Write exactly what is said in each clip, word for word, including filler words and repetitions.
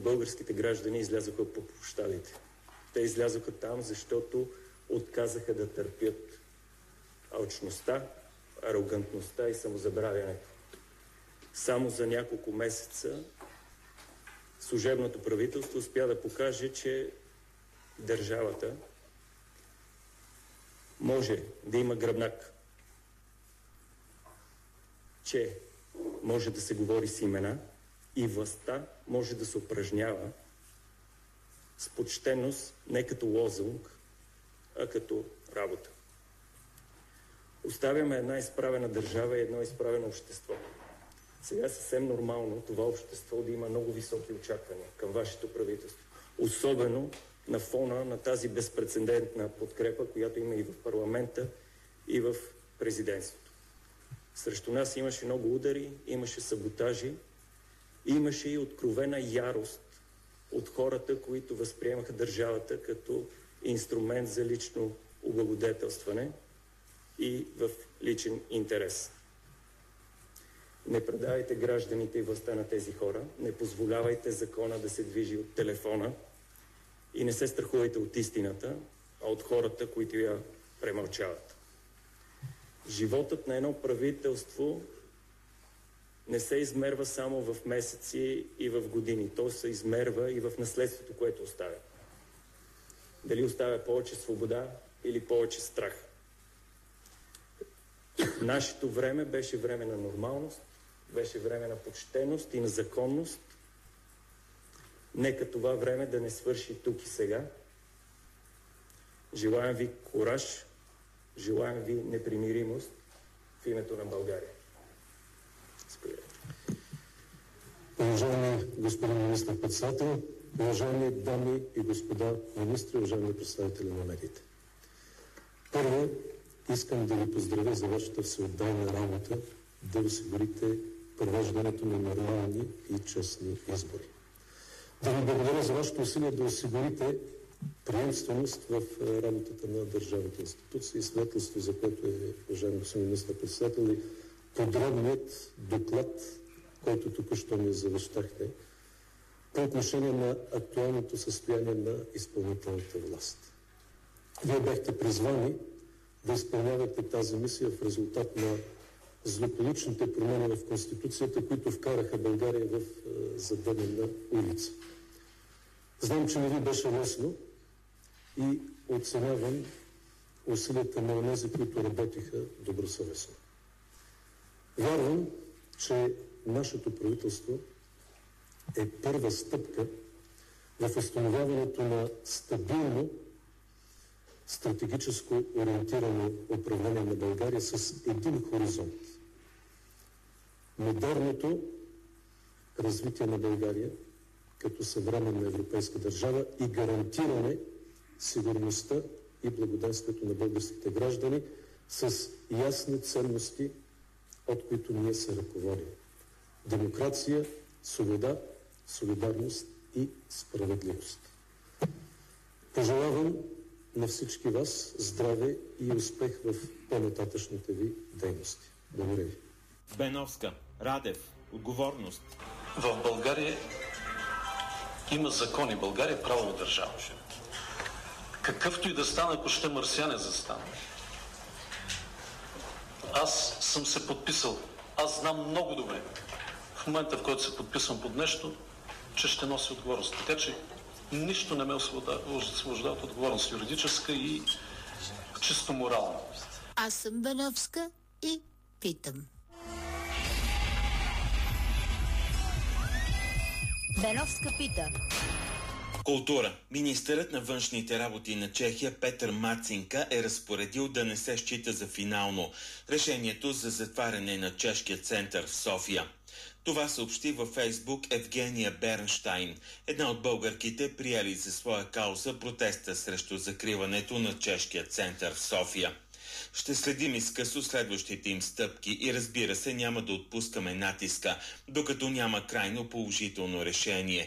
българските граждани излязоха по площадите. Те излязоха там, защото отказаха да търпят алчността, арогантността и самозабравянето. Само за няколко месеца служебното правителство успя да покаже, че държавата може да има гръбнак, че може да се говори с имена и властта може да се упражнява с почтеност не като лозунг, а като работа. Оставяме една изправена държава и едно изправено общество. Сега е съвсем нормално това общество да има много високи очаквания към вашето правителство. Особено на фона на тази безпрецедентна подкрепа, която има и в парламента, и в президентството. Срещу нас имаше много удари, имаше саботажи, имаше и откровена ярост от хората, които възприемаха държавата като инструмент за лично облагодетелстване и в личен интерес. Не предавайте гражданите и властта на тези хора, не позволявайте закона да се движи от телефона и не се страхувайте от истината, а от хората, които я премълчават. Животът на едно правителство не се измерва само в месеци и в години. То се измерва и в наследството, което оставя. Дали оставя повече свобода или повече страх. Нашето време беше време на нормалност, беше време на почтеност и на законност. Нека това време да не свърши тук и сега. Желаем ви кураж, желаем ви непримиримост в името на България. Споделя. Уважаеми господин министър-председател, уважаеми дами и господа министри, уважаеми представители на медиите. Първо, искам да ви поздравя за вашата всеотдайна работа да осигурите провеждането на нормални и честни избори. Да ви благодаря за вашето усилие да осигурите приемственост в работата на държавните институции, свидетелство, за което е, уважаеми господин министър-председател, и подробният доклад, който току-що ми завещахте, по отношение на актуалното състояние на изпълнителната власт. Вие бяхте призвани да изпълнявате тази мисия в резултат на злополучните промени в Конституцията, които вкараха България в задънена улица. Знам, че не ви беше лесно и оценявам усилията на онези, които работиха добросъвестно. Вярвам, че нашето правителство е първа стъпка в установяването на стабилно, стратегическо ориентирано управление на България с един хоризонт. Модерното развитие на България като съвременна европейска държава и гарантиране сигурността и благоденствието на българските граждани с ясни ценности, от които ние се ръководим. Демокрация, свобода, солидарност и справедливост. Пожелавам на всички вас здраве и успех в по-нататъчните ви дейности. Благодаря ви. Беновска, Радев, отговорност. В България има закони. България е правова държава. Какъвто и да стане, ако ще марсиане застане. Аз съм се подписал. Аз знам много добре, в момента, в който се подписвам под нещо, че ще носи отговорност. Така че нищо не ме освобождава от отговорност, юридическа и чисто морална. Аз съм Беновска и питам. Беновска пита. Култура. Министърът на външните работи на Чехия Петър Марцинка е разпоредил да не се счита за финално решението за затваряне на чешкия център в София. Това съобщи във Фейсбук Евгения Бернштайн, една от българките, приели за своя кауза протеста срещу закриването на чешкия център в София. Ще следим изкъсо следващите им стъпки и, разбира се, няма да отпускаме натиска, докато няма крайно положително решение.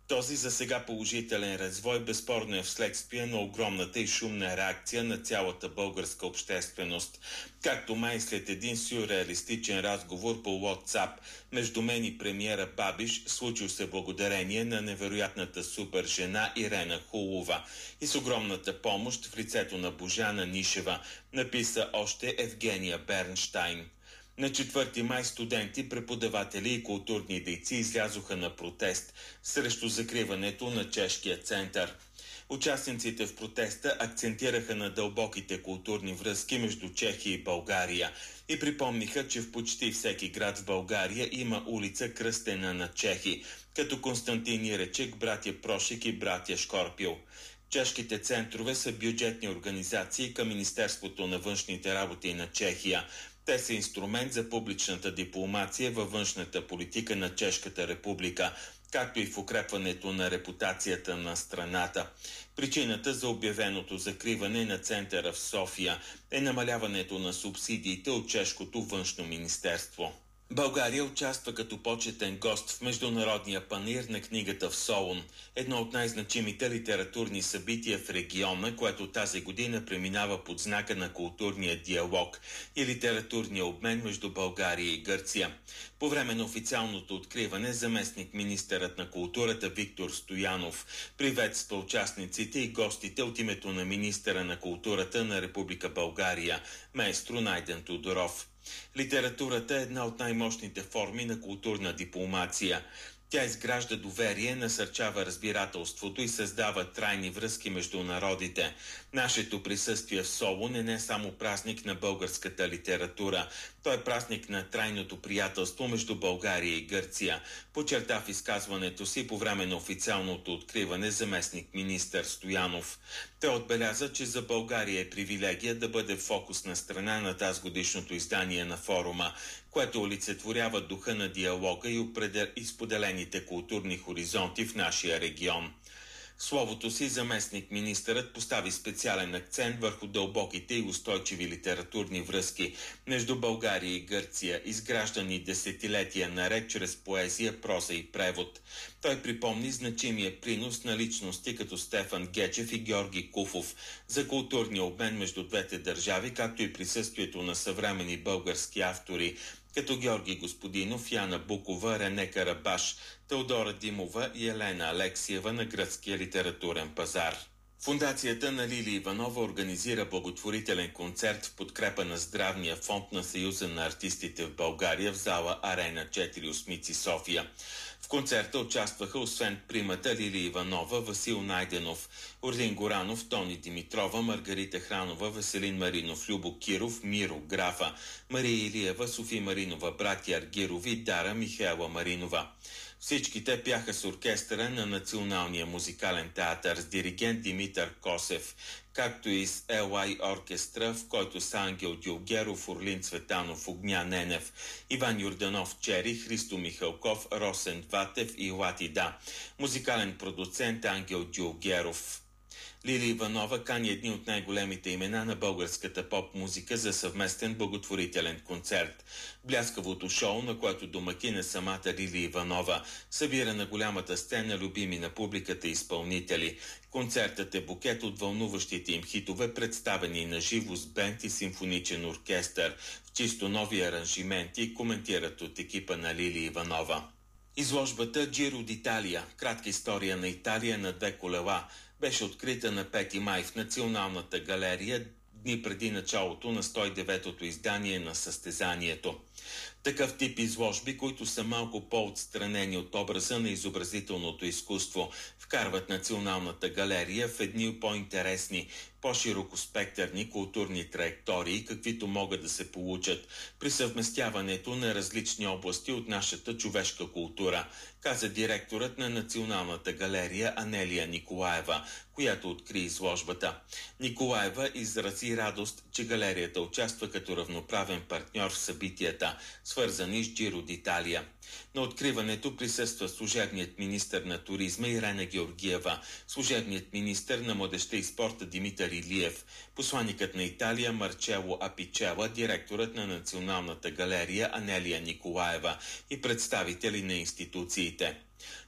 Този за сега положителен развой безспорно е вследствие на огромната и шумна реакция на цялата българска общественост. Както май след един сюрреалистичен разговор по WhatsApp между мен и премиера Бабиш, случил се благодарение на невероятната супер жена Ирена Хулова и с огромната помощ в лицето на Божана Нишева, написа още Евгения Бернштайн. На четвърти май студенти, преподаватели и културни дейци излязоха на протест срещу закриването на Чешкия център. Участниците в протеста акцентираха на дълбоките културни връзки между Чехия и България и припомниха, че в почти всеки град в България има улица кръстена на чехи, като Константин Иречек, братя Прошек и братя Шкорпил. Чешките центрове са бюджетни организации към Министерството на външните работи на Чехия. Те са инструмент за публичната дипломация във външната политика на Чешката република, както и в укрепването на репутацията на страната. Причината за обявеното закриване на центъра в София е намаляването на субсидиите от Чешкото външно министерство. България участва като почетен гост в Международния панаир на книгата в Солун, едно от най-значимите литературни събития в региона, което тази година преминава под знака на културния диалог и литературния обмен между България и Гърция. По време на официалното откриване заместник министърът на културата Виктор Стоянов приветства участниците и гостите от името на министъра на културата на Република България, маестро Найден Тодоров. Литературата е една от най-мощните форми на културна дипломация. Тя изгражда доверие, насърчава разбирателството и създава трайни връзки между народите. Нашето присъствие в Солун е не само празник на българската литература, той е празник на трайното приятелство между България и Гърция, подчерта в изказването си по време на официалното откриване заместник министър Стоянов. Той отбеляза, че за България е привилегия да бъде фокусна страна на тази годишното издание на форума, което олицетворява духа на диалога и, определ... и споделените културни хоризонти в нашия регион. Словото си заместник министърът постави специален акцент върху дълбоките и устойчиви литературни връзки между България и Гърция, изграждани десетилетия наред чрез поезия, проза и превод. Той припомни значимия принос на личности като Стефан Гечев и Георги Куфов за културния обмен между двете държави, както и присъствието на съвремени български автори, като Георги Господинов, Яна Букова, Рене Карабаш, Теодора Димова и Елена Алексиева на гръцкия литературен пазар. Фондацията на Лили Иванова организира благотворителен концерт в подкрепа на здравния фонд на Съюза на артистите в България в зала Арена четири Осмици София. В концерта участваха освен примата Лили Иванова, Васил Найденов, Орлин Горанов, Тони Димитрова, Маргарита Хранова, Веселин Маринов, Любо Киров, Миро Графа, Мария Илиева, Софи Маринова, братя Аргирови, Дара Михаела Маринова. Всички те пяха с оркестъра на Националния музикален театър с диригент Димитър Косев, както и с Ел Ай оркестра, в който са Ангел Дюлгеров, Орлин Цветанов, Огнян Ненев, Иван Юрданов Чери, Христо Михалков, Росен Ватев и Латида. Музикален продуцент Ангел Дюлгеров. Лили Иванова кани едни от най-големите имена на българската поп-музика за съвместен благотворителен концерт. Бляскавото шоу, на което домакин е самата Лили Иванова, събира на голямата сцена любими на публиката изпълнители. Концертът е букет от вълнуващите им хитове, представени на живо с бенд и симфоничен оркестър в чисто нови аранжименти, коментират от екипа на Лили Иванова. Изложбата Джиро d'Italia, кратка история на Италия на две колела, беше открита на пети май в Националната галерия, дни преди началото на сто и деветото издание на състезанието. Такъв тип изложби, които са малко по-отстранени от образа на изобразителното изкуство, вкарват Националната галерия в едни по-интересни, по-широкоспектърни културни траектории, каквито могат да се получат при съвместяването на различни области от нашата човешка култура, каза директорът на Националната галерия Анелия Николаева, която откри изложбата. Николаева изрази радост, че галерията участва като равноправен партньор в събитията, свързани с Джиро d'Italia. На откриването присъства служебният министър на туризма Ирена Георгиева, служебният министър на младежта и спорта Димитър Илиев, посланикът на Италия Марчело Апичела, директорът на Националната галерия Анелия Николаева и представители на институциите.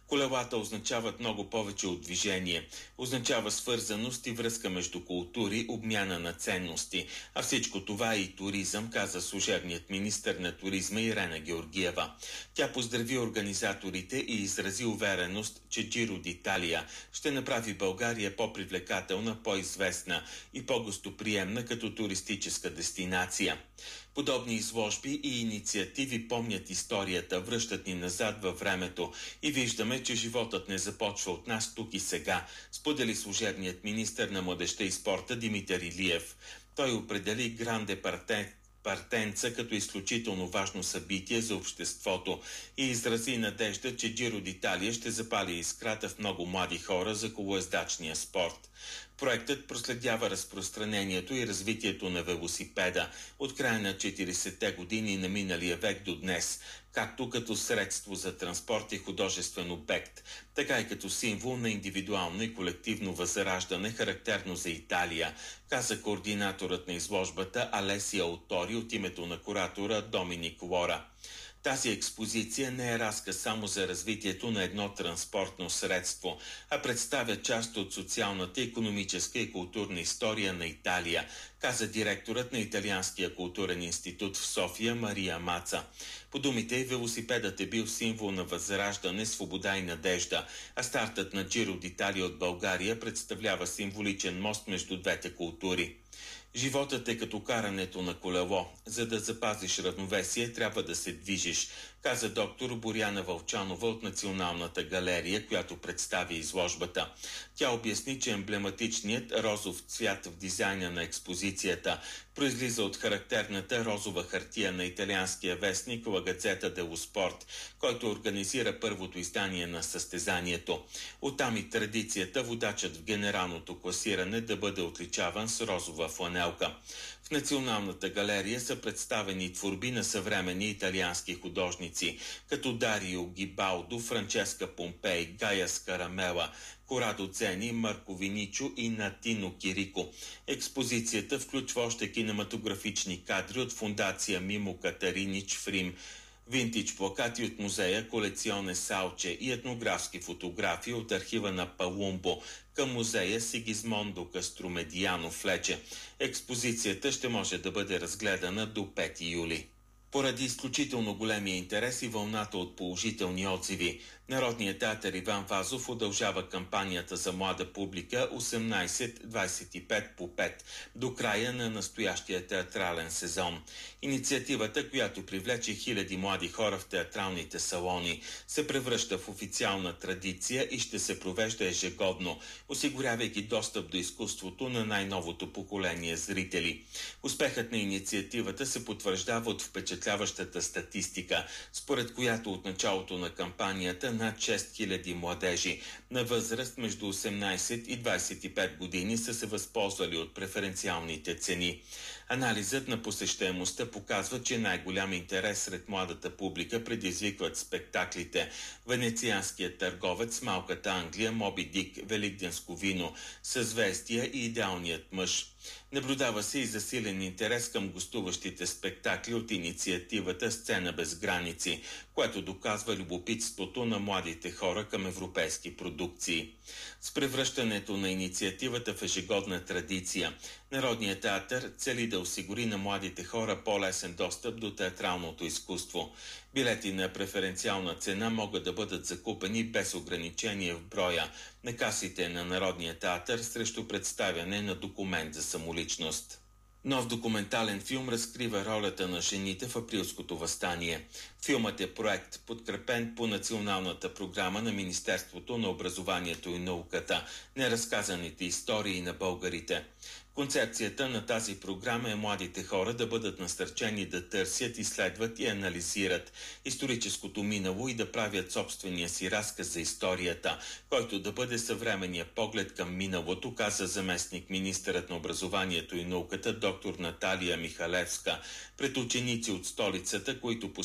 Колелата означават много повече от движение. Означава свързаност и връзка между култури, обмяна на ценности. А всичко това е и туризъм, каза служебният министър на туризма Ирена Георгиева. Тя поздрави организаторите и изрази увереност, че Джиро д'Италия ще направи България по-привлекателна, по-известна и по-гостоприемна като туристическа дестинация. Подобни изложби и инициативи помнят историята, връщат ни назад във времето и виждаме, че животът не започва от нас тук и сега, сподели служебният министър на младежта и спорта Димитър Илиев. Той определи Гранде Парте Партенца като изключително важно събитие за обществото и изрази надежда, че Джиро д'Италия ще запали искрата в много млади хора за колоездачния спорт. Проектът проследява разпространението и развитието на велосипеда от края на четиридесетте години на миналия век до днес, както като средство за транспорт и художествен обект, така и като символ на индивидуално и колективно възраждане, характерно за Италия, каза координаторът на изложбата Алесия Отори от името на куратора Доминик Лора. Тази експозиция не е разказ само за развитието на едно транспортно средство, а представя част от социалната, икономическа и културна история на Италия, каза директорът на Италианския културен институт в София Мария Маца. По думите й, велосипедът е бил символ на възраждане, свобода и надежда, а стартът на Джиро д'Италия от България представлява символичен мост между двете култури. Животът е като карането на колело. За да запазиш равновесие, трябва да се движиш, каза доктор Боряна Вълчанова от Националната галерия, която представи изложбата. Тя обясни, че емблематичният розов цвят в дизайна на експозицията произлиза от характерната розова хартия на италианския вестник Ла Газета дело Спорт, който организира първото издание на състезанието. Оттам и традицията водачът в генералното класиране да бъде отличаван с розова фланелка. В Националната галерия са представени творби на съвременни италиански художници, като Дарио Гибалдо, Франческа Помпей, Гая Скарамела, Корадо Цени, Марко Виничо и Натино Кирико. Експозицията включва още кинематографични кадри от фондация Мимо Катаринич в Рим, винтидж плакати от музея Колекционе Салче и етнографски фотографии от архива на Палумбо към музея Сигизмондо Кастромедиано в Лече. Експозицията ще може да бъде разгледана до пети юли. Поради изключително големия интерес и вълната от положителни отзиви, Народният театър Иван Вазов удължава кампанията за млада публика осемнайсет двайсет и пет по пет до края на настоящия театрален сезон. Инициативата, която привлече хиляди млади хора в театралните салони, се превръща в официална традиция и ще се провежда ежегодно, осигурявайки достъп до изкуството на най-новото поколение зрители. Успехът на инициативата се потвърждава от впечатляващата статистика, според която от началото на кампанията над шест хиляди младежи на възраст между осемнайсет и двайсет и пет години са се възползвали от преференциалните цени. Анализът на посещаемостта показва, че най-голям интерес сред младата публика предизвикват спектаклите Венецианският търговец, Малката Англия, Моби Дик, Великденско вино, Съзвестия и Идеалният мъж. Наблюдава се и засилен интерес към гостуващите спектакли от инициативата Сцена без граници, което доказва любопитството на младите хора към европейски продукции. С превръщането на инициативата в ежегодна традиция, Народният театър цели да осигури на младите хора по-лесен достъп до театралното изкуство. Билети на преференциална цена могат да бъдат закупени без ограничение в броя на касите на Народния театър срещу представяне на документ за самоличност. Нов документален филм разкрива ролята на жените в априлското въстание. Филмът е проект, подкрепен по националната програма на Министерството на образованието и науката, неразказаните истории на българите. Концепцията на тази програма е младите хора да бъдат насърчени да търсят, изследват и анализират историческото минало и да правят собствения си разказ за историята, който да бъде съвременния поглед към миналото, каза заместник министърът на образованието и науката доктор Наталия Михалевска пред ученици от столицата, които посетиха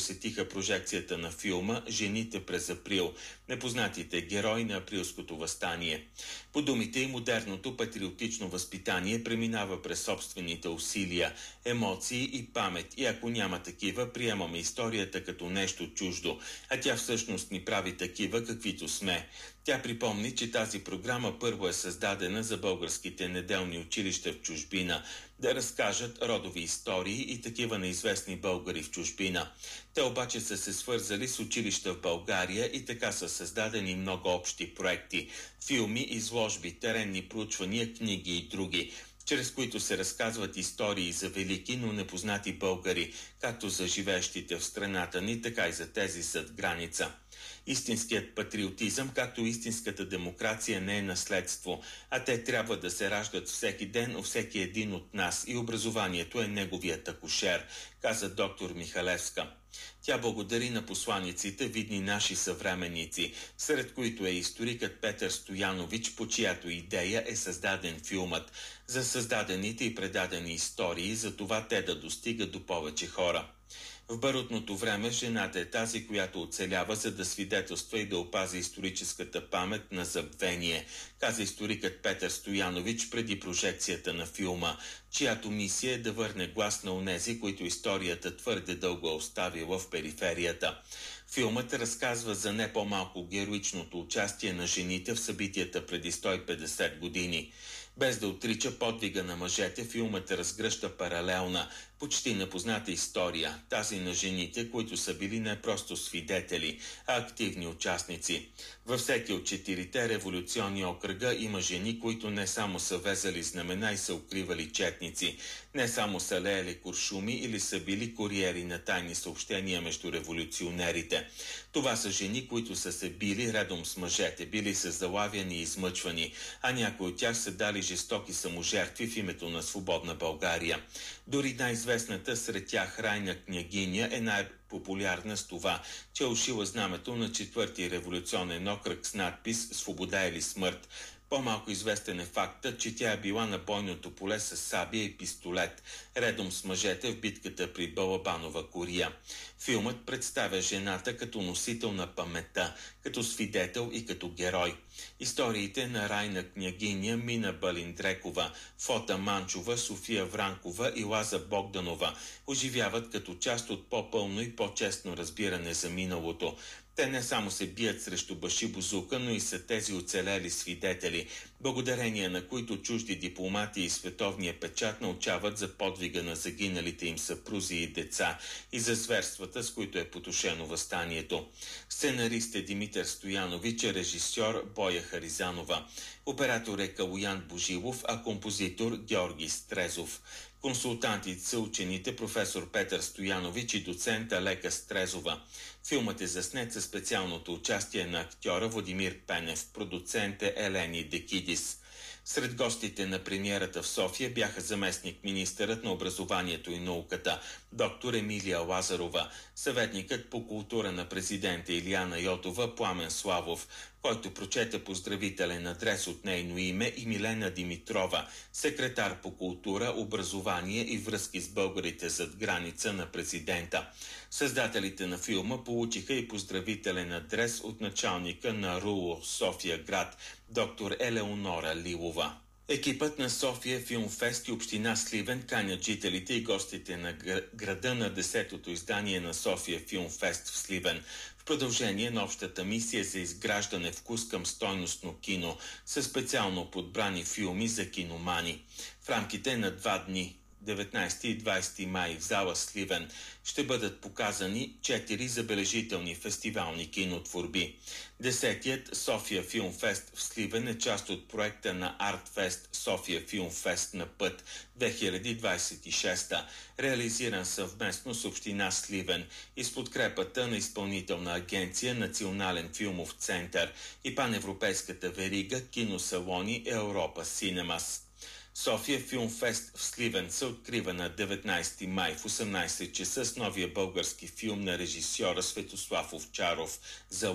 посетиха прожекцията на филма «Жените през април», непознатите герои на априлското въстание. По думите и модерното патриотично възпитание преминава през собствените усилия, емоции и памет, и ако няма такива, приемаме историята като нещо чуждо, а тя всъщност ни прави такива, каквито сме. Тя припомни, че тази програма първо е създадена за българските неделни училища в чужбина, да разкажат родови истории и такива на известни българи в чужбина. Те обаче са се свързали с училища в България и така са създадени много общи проекти, филми, изложби, теренни проучвания, книги и други, чрез които се разказват истории за велики, но непознати българи, както за живеещите в страната ни, така и за тези зад граница. Истинският патриотизъм, както истинската демокрация, не е наследство, а те трябва да се раждат всеки ден у всеки един от нас и образованието е неговият акушер, каза доктор Михалевска. Тя благодари на посланиците, видни наши съвременници, сред които е историкът Петър Стоянович, по чиято идея е създаден филмът, за създадените и предадени истории, за това те да достигат до повече хора. В барутното време жената е тази, която оцелява, за да свидетелства и да опази историческата памет на забвение, каза историкът Петър Стоянович преди прожекцията на филма, чиято мисия е да върне глас на онези, които историята твърде дълго е оставила в периферията. Филмът разказва за не по-малко героичното участие на жените в събитията преди сто и петдесет години. Без да отрича подвига на мъжете, филмът разгръща паралелна, почти непозната история, тази на жените, които са били не просто свидетели, а активни участници. Във всеки от четирите революционни окръга има жени, които не само са везали знамена и са укривали четници, не само са леели куршуми или са били куриери на тайни съобщения между революционерите. Това са жени, които са се били редом с мъжете, били са залавяни и измъчвани, а някои от тях са дали жестоки саможертви в името на свободна България. Дори най-известната сред тях Райна княгиня е най-популярна с това, че е ушила знамето на четвърти революционен окръг с надпис «Свобода или смърт». По-малко известен е фактът, че тя е била на бойното поле с сабия и пистолет, редом с мъжете в битката при Балабанова кория. Филмът представя жената като носител на паметта, като свидетел и като герой. Историите на Райна княгиня, Мина Балиндрекова, Фота Манчова, София Вранкова и Лаза Богданова оживяват като част от по-пълно и по-честно разбиране за миналото. Те не само се бият срещу баши бузука, но и са тези оцелели свидетели, благодарение на които чужди дипломати и световния печат научават за подвига на загиналите им съпрузи и деца и за зверствата, с които е потушено въстанието. Сценарист е Димитър Стоянович, режисьор Боя Харизанова. Оператор е Калоян Божилов, а композитор Георги Стрезов. Консултантите са учените професор Петър Стоянович и доцент Алека Стрезова. Филмът е заснет със специалното участие на актьора Владимир Пенев, продуцент е Елени Декидис. Сред гостите на премиерата в София бяха заместник министърът на образованието и науката, доктор Емилия Лазарова, съветникът по култура на президента Илияна Йотова Пламен Славов, който прочете поздравителен адрес от нейно име, и Милена Димитрова, секретар по култура, образование и връзки с българите зад граница на президента. Създателите на филма получиха и поздравителен адрес от началника на РУО София град, доктор Елеонора Лилова. Екипът на София Филмфест и община Сливен канят жителите и гостите на града на десетото издание на София Филмфест в Сливен, в продължение на общата мисия за изграждане вкус към стойностно кино със специално подбрани филми за киномани. В рамките на два дни, деветнайсети и двайсети май, в зала Сливен ще бъдат показани четири забележителни фестивални кинотворби. Десетият София Филмфест в Сливен е част от проекта на Артфест София Филмфест на път две хиляди двайсет и шеста, реализиран съвместно с община Сливен и с подкрепата на изпълнителна агенция Национален филмов център и паневропейската верига киносалони Европа Синемас. София Филмфест в Сливен се открива на деветнайсети май в осемнайсет часа с новия български филм на режисьора Светослав Овчаров «Залог».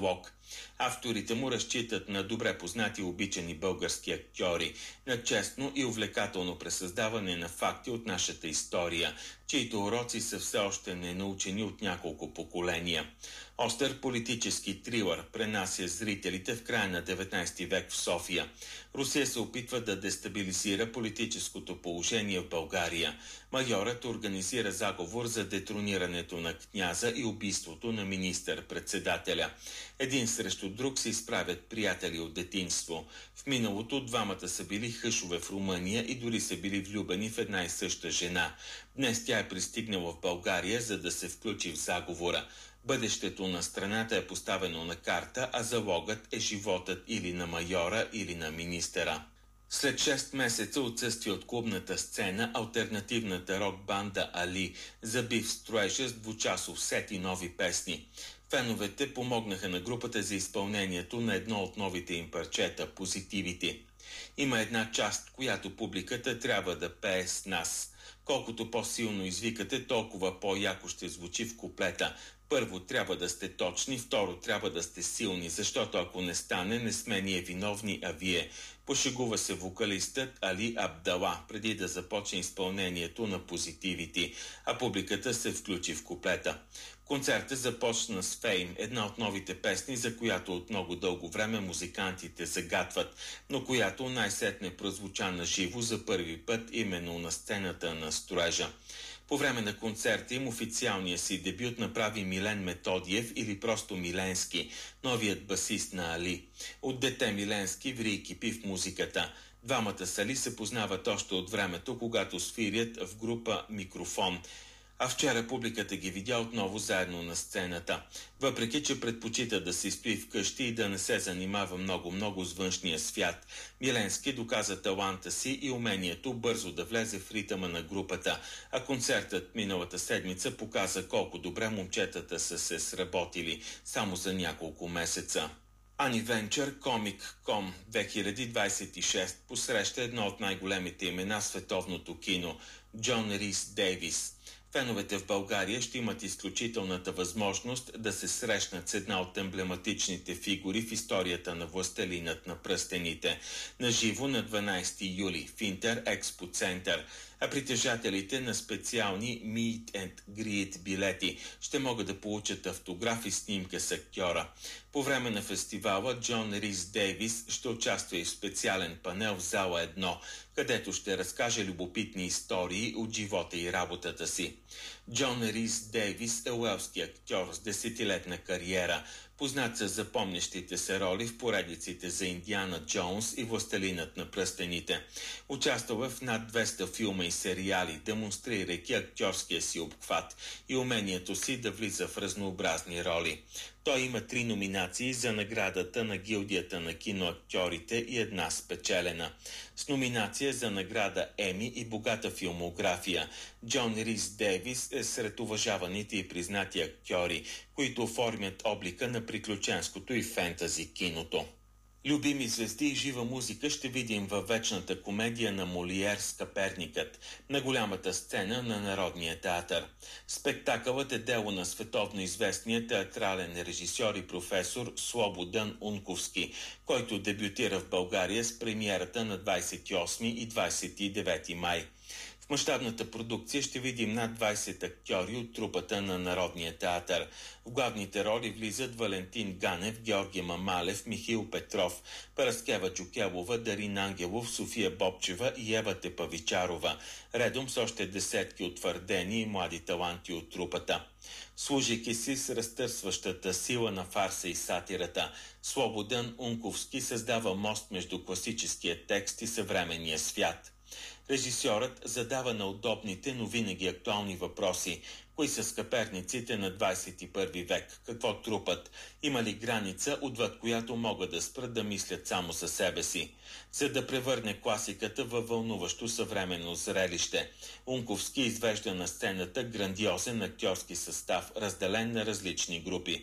Авторите му разчитат на добре познати и обичани български актьори, на честно и увлекателно пресъздаване на факти от нашата история, чието уроци са все още ненаучени от няколко поколения. Остър политически трилър пренася зрителите в края на деветнайсети век в София. Русия се опитва да дестабилизира политическото положение в България. Майорът организира заговор за детронирането на княза и убийството на министър-председателя. Един срещу друг се изправят приятели от детинство. В миналото двамата са били хъшове в Румъния и дори са били влюбени в една и съща жена. Днес тя е пристигнала в България, за да се включи в заговора. Бъдещето на страната е поставено на карта, а залогът е животът или на майора, или на министъра. След шест месеца отсъствие от клубната сцена, алтернативната рок-банда Али заби в строежа с двучасов сет и нови песни. Феновете помогнаха на групата за изпълнението на едно от новите им парчета – Позитивите. Има една част, която публиката трябва да пее с нас. Колкото по-силно извикате, толкова по-яко ще звучи в куплета. Първо трябва да сте точни, второ трябва да сте силни, защото ако не стане, не сме ние виновни, а вие. Пошегува се вокалистът Али Абдала, преди да започне изпълнението на Позитивите, а публиката се включи в куплета. Концертът започна с Фейм, една от новите песни, за която от много дълго време музикантите загатват, но която най-сетне прозвуча на живо за първи път именно на сцената на строежа. По време на концерта им официалния си дебют направи Милен Методиев или просто Миленски, новият басист на Али. От дете Миленски ври и кипи в музиката. Двамата с Али се познават още от времето, когато свирят в група Микрофон. А вчера публиката ги видя отново заедно на сцената. Въпреки че предпочита да се спи вкъщи и да не се занимава много-много с външния свят, Миленски доказа таланта си и умението бързо да влезе в ритъма на групата, а концертът миналата седмица показа колко добре момчетата са се сработили само за няколко месеца. Ани Венчър, Комик точка ком две хиляди двадесет и шеста посреща едно от най-големите имена в световното кино – Джон Рис Дейвис. Феновете в България ще имат изключителната възможност да се срещнат с една от емблематичните фигури в историята на Властелинът на пръстените, наживо на дванадесети юли в Интер Експо Център, а притежателите на специални Meet and Greet билети ще могат да получат автограф и снимка с актьора. По време на фестивала Джон Рис Дейвис ще участва и в специален панел в зала едно, където ще разкаже любопитни истории от живота и работата си. Джон Рис Дейвис е уелски актьор с десетилетна кариера, познат с запомнящите се роли в поредиците за Индиана Джонс и Властелинът на пръстените. Участвал в над двеста филма и сериали, демонстрирайки актьорския си обхват и умението си да влиза в разнообразни роли. Той има три номинации за наградата на гилдията на киноактьорите и една спечелена. С номинация за награда Еми и богата филмография, Джон Рис Дейвис е сред уважаваните и признати актьори, които оформят облика на приключенското и фентази киното. Любими звезди и жива музика ще видим във вечната комедия на Молиер Скъперникът на голямата сцена на Народния театър. Спектакълът е дело на световно известния театрален режисьор и професор Слободан Унковски, който дебютира в България с премиерата на двадесет и осми и двадесет и девети май. В мащабната продукция ще видим над двадесет актьори от трупата на Народния театър. В главните роли влизат Валентин Ганев, Георги Мамалев, Михаил Петров, Параскева Джукелова, Дарин Ангелов, София Бобчева и Ева Тепавичарова, редом с още десетки утвърдени и млади таланти от трупата. Служейки си с разтърсващата сила на фарса и сатирата, Слободан Унковски създава мост между класическия текст и съвременния свят. Режисьорът задава на удобните, но винаги актуални въпроси. Кои са скъперниците на двадесет и първи век? Какво трупат? Има ли граница, отвъд която могат да спрат да мислят само за себе си? За да превърне класиката във вълнуващо съвременно зрелище, Унковски извежда на сцената грандиозен актьорски състав, разделен на различни групи.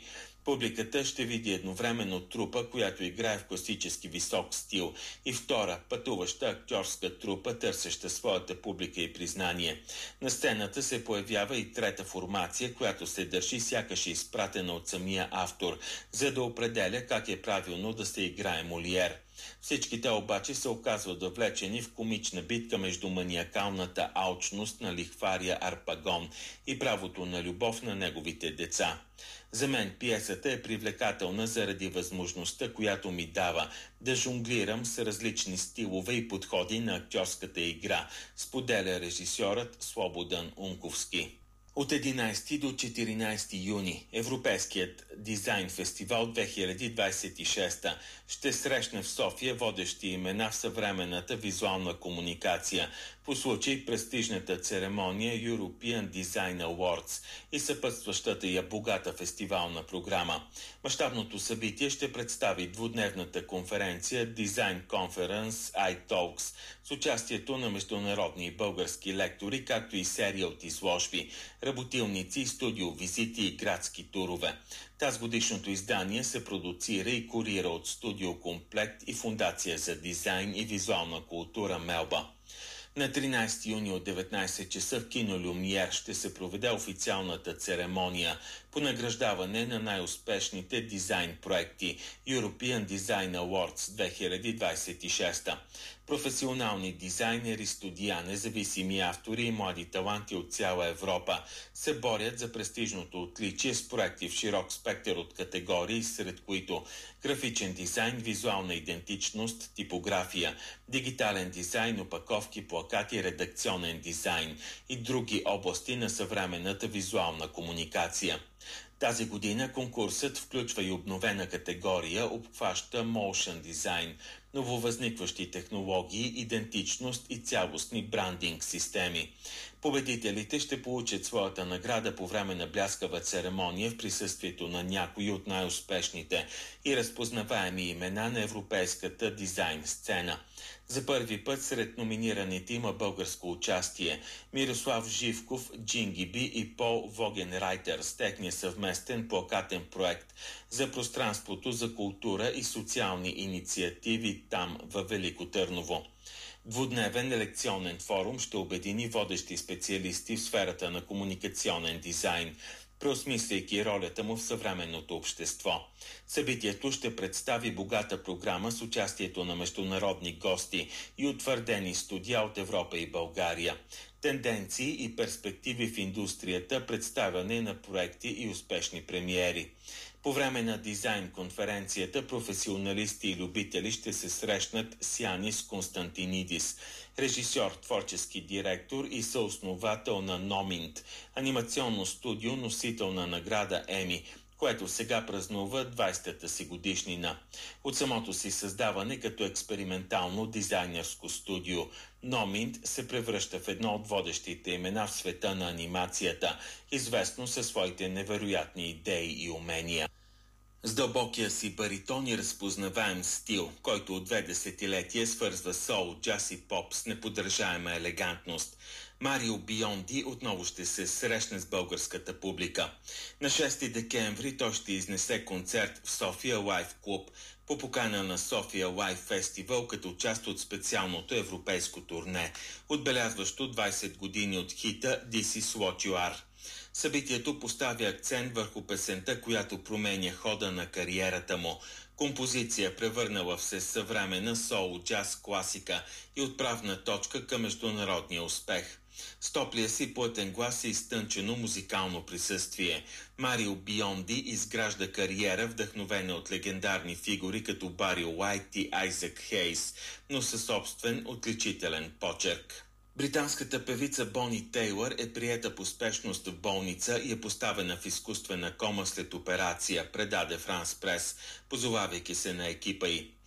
Публиката ще види едновременно трупа, която играе в класически висок стил, и втора, пътуваща актьорска трупа, търсеща своята публика и признание. На сцената се появява и трета формация, която се държи сякаш е изпратена от самия автор, за да определя как е правилно да се играе Молиер. Всичките обаче се оказват въвлечени в комична битка между маниакалната алчност на лихвария Арпагон и правото на любов на неговите деца. За мен пиесата е привлекателна заради възможността, която ми дава да жонглирам с различни стилове и подходи на актьорската игра, споделя режисьорът Слободан Унковски. От единайсети до четиринайсети юни Европейският дизайн фестивал две хиляди двайсет и шеста ще срещне в София водещи имена в съвременната визуална комуникация по случай престижната церемония European Design Awards и съпътстващата я богата фестивална програма. Мащабното събитие ще представи двудневната конференция Design Conference iTalks с участието на международни и български лектори, както и серия от изложби, работилници, студиовизити и градски турове. Тази годишното издание се продуцира и курира от Студио Комплект и Фондация за дизайн и визуална култура Мелба. На тринайсети юни от деветнайсет часа в кино Люмиер ще се проведе официалната церемония по награждаване на най-успешните дизайн проекти European Design Awards две хиляди двайсет и шеста. Професионални дизайнери, студия, независими автори и млади таланти от цяла Европа се борят за престижното отличие с проекти в широк спектър от категории, сред които графичен дизайн, визуална идентичност, типография, дигитален дизайн, опаковки, плакати, редакционен дизайн и други области на съвременната визуална комуникация. Тази година конкурсът включва и обновена категория, обхваща Motion Design, нововъзникващи технологии, идентичност и цялостни брандинг системи. Победителите ще получат своята награда по време на бляскава церемония в присъствието на някои от най-успешните и разпознаваеми имена на европейската дизайн сцена. За първи път сред номинираните има българско участие. Мирослав Живков, Джингиби и Пол Вогенрайтер с техния съвместен плакатен проект за пространството за култура и социални инициативи там във Велико Търново. Двудневен лекционен форум ще обедини водещи специалисти в сферата на комуникационен дизайн, преосмисляйки ролята му в съвременното общество. Събитието ще представи богата програма с участието на международни гости и утвърдени студия от Европа и България. Тенденции и перспективи в индустрията, представяне на проекти и успешни премиери. По време на дизайн конференцията професионалисти и любители ще се срещнат с Янис Константинидис, режисьор, творчески директор и съосновател на Номинт, анимационно студио, носител на награда Еми, което сега празнува двайсетата си годишнина. От самото си създаване като експериментално дизайнерско студио, Номинт се превръща в едно от водещите имена в света на анимацията, известно със своите невероятни идеи и умения. С дълбокия си баритон и разпознаваем стил, който от две десетилетия свързва сол, джаз и поп с неподражаема елегантност, Марио Бионди отново ще се срещне с българската публика. На шести декември той ще изнесе концерт в София Лайф Клуб по покана на София Лайф Фестивал като част от специалното европейско турне, отбелязващо двайсет години от хита This is What You Are. Събитието поставя акцент върху песента, която променя хода на кариерата му. Композиция, превърнала в се съвременна соул джаз класика и отправна точка към международния успех. С топлия си плътен глас и изтънчено музикално присъствие, Марио Бионди изгражда кариера, вдъхновена от легендарни фигури като Бари Уайт и Айзек Хейс, но със собствен отличителен почерк. Британската певица Бони Тейлър е приета по спешност в болница и е поставена в изкуствена кома след операция, предаде Франс Прес, позовавайки се на екипа й.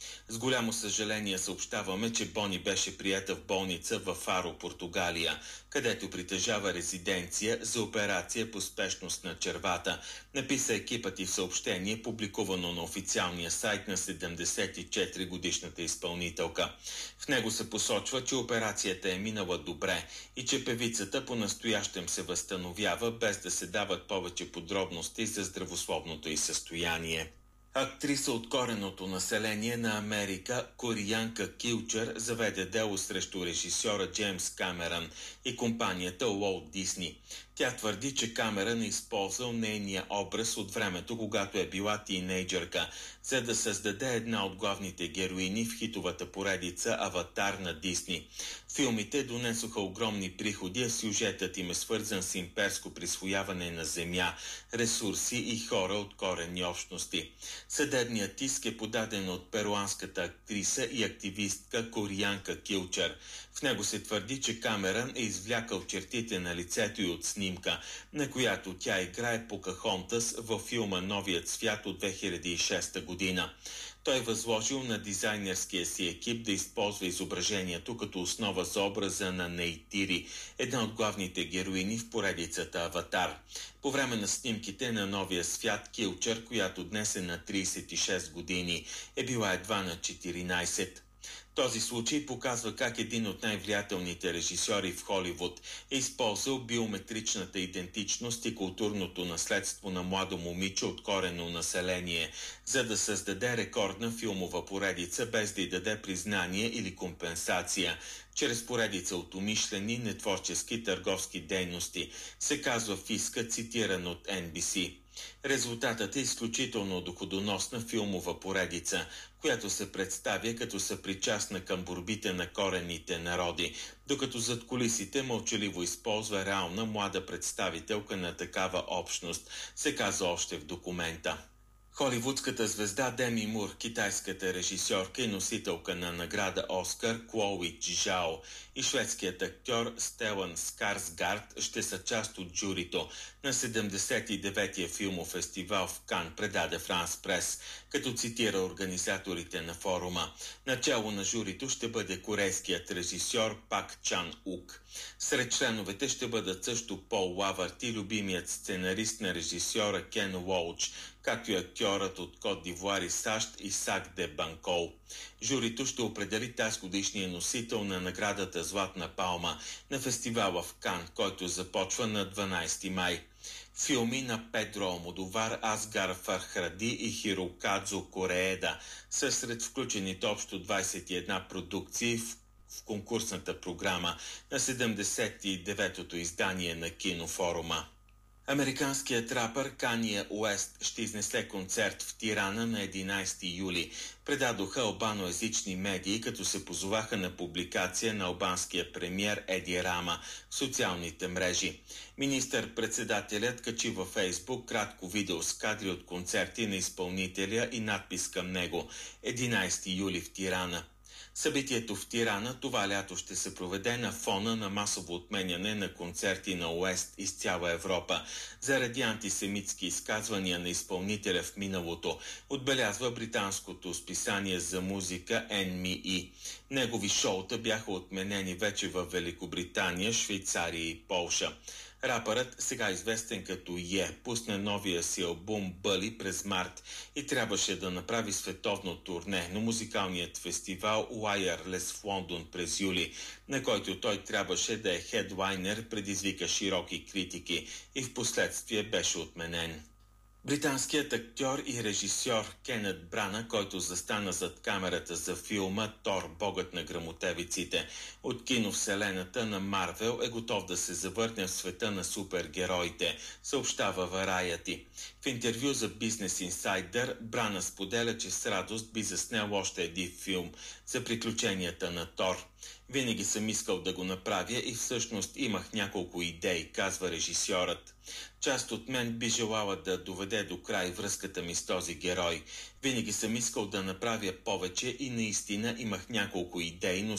С голямо съжаление съобщаваме, че Бони беше приета в болница в Фаро, Португалия, където притежава резиденция за операция по спешност на червата, написа екипът и в съобщение, публикувано на официалния сайт на седемдесет и четири годишната изпълнителка. В него се посочва, че операцията е минала добре и че певицата по-настоящем се възстановява, без да се дават повече подробности за здравословното й състояние. Актриса от кореното население на Америка, кореянка Килчър, заведе дело срещу режисьора Джеймс Камерън и компанията Уолт Дисни. Тя твърди, че Камерън е използвал нейния образ от времето, когато е била тийнейджърка, за да създаде една от главните героини в хитовата поредица Аватар на Дисни. Филмите донесоха огромни приходи, а сюжетът им е свързан с имперско присвояване на земя, ресурси и хора от коренни общности. Съдебният иск е подаден от перуанската актриса и активистка кореянка Килчър. В него се твърди, че Камерън е извлякал чертите на лицето й от снимка, на която тя играе Покахонтас във филма Новият свят от две хиляди и шеста година. Той е възложил на дизайнерския си екип да използва изображението като основа за образа на Нейтири, една от главните героини в поредицата Аватар. По време на снимките на Новия свят Килчър, която днес е на тридесет и шест години, е била едва на четиринайсет. Този случай показва как един от най-влиятелните режисьори в Холивуд е използвал биометричната идентичност и културното наследство на младо момиче от коренно население, за да създаде рекордна филмова поредица, без да й даде признание или компенсация, чрез поредица от умишлени, нетворчески търговски дейности, се казва в иска, цитиран от Ен Би Си. Резултатът е изключително доходоносна филмова поредица, която се представя като съпричастна към борбите на коренните народи, докато зад кулисите мълчаливо използва реална млада представителка на такава общност, се казва още в документа. Холивудската звезда Деми Мур, китайската режисьорка и носителка на награда Оскар Клои Чжао и шведският актьор Стелън Скарсгард ще са част от журито на седемдесет и деветия филмов фестивал в Кан, предаде Франс Прес, като цитира организаторите на форума. Начало на журито ще бъде корейският режисьор Пак Чан Ук. Сред членовете ще бъдат също Пол Лавърт и любимият сценарист на режисьора Кен Уолч, както и актьорът от Кот д'Ивуар и САЩ Исак де Банкол. Журито ще определи тази годишния носител на наградата Златна палма на фестивала в Кан, който започва на дванайсети май. Филми на Педро Алмодовар, Асгар Фархади и Хирокадзо Корееда са сред включените общо двайсет и една продукции в в конкурсната програма на седемдесет и деветото издание на кинофорума. Американският рапър Кание Уест ще изнесе концерт в Тирана на единайсети юли, предадоха албаноязични медии, като се позоваха на публикация на албанския премиер Еди Рама в социалните мрежи. Министър-председателят качи във Фейсбук кратко видео с кадри от концерти на изпълнителя и надпис към него единайсети юли в Тирана. Събитието в Тирана това лято ще се проведе на фона на масово отменяне на концерти на Уест из цяла Европа заради антисемитски изказвания на изпълнителя в миналото, отбелязва британското списание за музика Ен Ми И. Негови шоута бяха отменени вече в Великобритания, Швейцария и Полша. Рапърът, сега известен като Е, пусна новия си албум Бъли през март и трябваше да направи световно турне, но музикалният фестивал Wireless в Лондон през юли, на който той трябваше да е хедлайнер, предизвика широки критики и в последствие беше отменен. Британският актьор и режисьор Кенет Брана, който застана зад камерата за филма Тор, богът на гръмотевиците от киновселената на Марвел, е готов да се завърне в света на супергероите, съобщава Variety. В интервю за Business Insider Брана споделя, че с радост би заснел още един филм за приключенията на Тор. Винаги съм искал да го направя и всъщност имах няколко идеи, казва режисьорът. Част от мен би желала да доведе до край връзката ми с този герой. Винаги съм искал да направя повече и наистина имах няколко идеи, но,